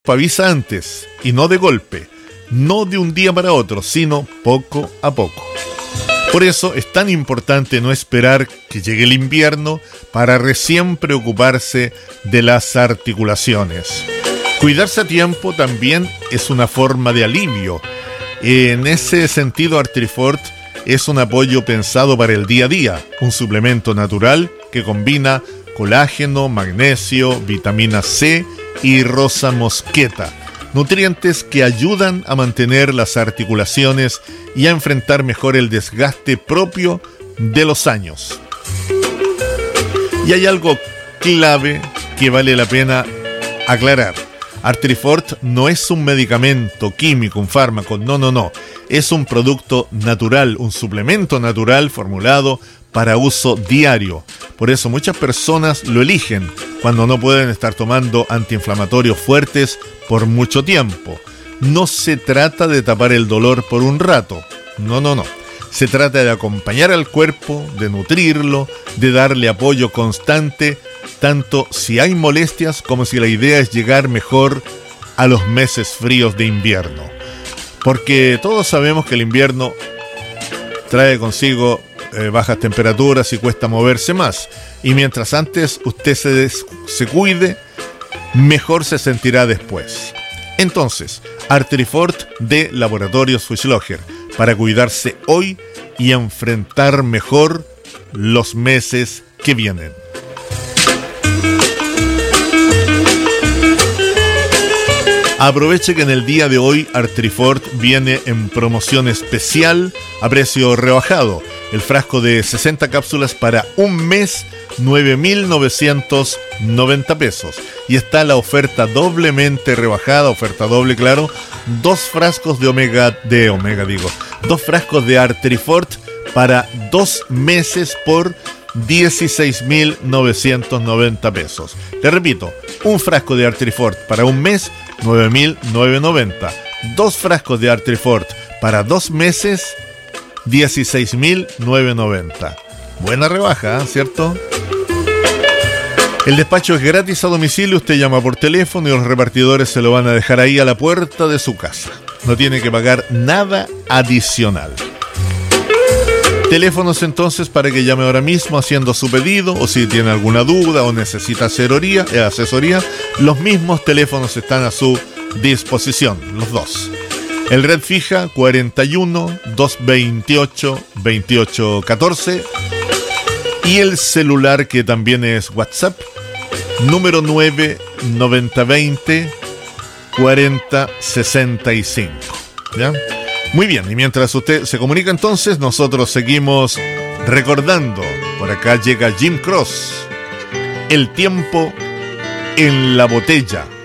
avisa antes y no de golpe, no de un día para otro, sino poco a poco. Por eso es tan importante no esperar que llegue el invierno para recién preocuparse de las articulaciones. Cuidarse a tiempo también es una forma de alivio. En ese sentido, Artrifort es un apoyo pensado para el día a día, un suplemento natural que combina colágeno, magnesio, vitamina C y rosa mosqueta, nutrientes que ayudan a mantener las articulaciones y a enfrentar mejor el desgaste propio de los años. Y hay algo clave que vale la pena aclarar. Artrifort no es un medicamento químico, un fármaco, no. Es un producto natural, un suplemento natural formulado para uso diario. Por eso muchas personas lo eligen cuando no pueden estar tomando antiinflamatorios fuertes por mucho tiempo. No se trata de tapar el dolor por un rato, no. Se trata de acompañar al cuerpo, de nutrirlo, de darle apoyo constante, tanto si hay molestias como si la idea es llegar mejor a los meses fríos de invierno. Porque todos sabemos que el invierno trae consigo bajas temperaturas y cuesta moverse más. Y mientras antes usted se cuide, mejor se sentirá después. Entonces, Artrifort de Laboratorios Fuchslocher, para cuidarse hoy y enfrentar mejor los meses que vienen. Aproveche que en el día de hoy Artrifort viene en promoción especial a precio rebajado. El frasco de 60 cápsulas para un mes, 9.990 pesos. Y está la oferta doblemente rebajada, oferta doble, claro. Dos frascos de Artrifort para 2 meses por 16.990 pesos. Le repito, un frasco de Artrifort para un mes, 9.990. Dos frascos de Artrifort para 2 meses, 16.990. Buena rebaja, ¿cierto? El despacho es gratis a domicilio. Usted llama por teléfono y los repartidores se lo van a dejar ahí a la puerta de su casa. No tiene que pagar nada adicional. Teléfonos entonces para que llame ahora mismo haciendo su pedido, o si tiene alguna duda o necesita asesoría, los mismos teléfonos están a su disposición, los dos. El red fija 41 228 2814 y el celular, que también es WhatsApp, número 9 9020 4065. ¿Ya? Muy bien, y mientras usted se comunica entonces, nosotros seguimos recordando. Por acá llega Jim Cross, El tiempo en la botella.